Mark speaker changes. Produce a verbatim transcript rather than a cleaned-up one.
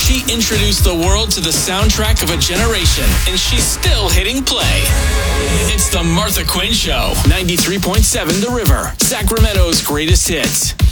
Speaker 1: She introduced the world to the soundtrack of a generation, and she's still hitting play. It's the Martha Quinn Show, ninety-three point seven The River, Sacramento's greatest hits.